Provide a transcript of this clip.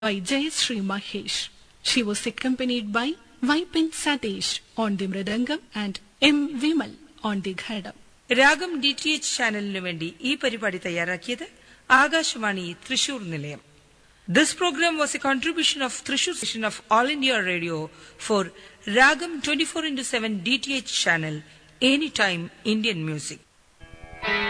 by Jayashree Mahesh. She was accompanied by Vipin Satish on the Mridangam and M. Vimal on the Ghadam. രാഗം DTH ചാനലിനു വേണ്ടി ഈ പരിപാടി തയ്യാറാക്കിയത് ആകാശവാണി തൃശൂർ നിലയം. This program was a contribution of Thrissur station of All India Radio for Ragam 24/7 DTH channel, anytime Indian music.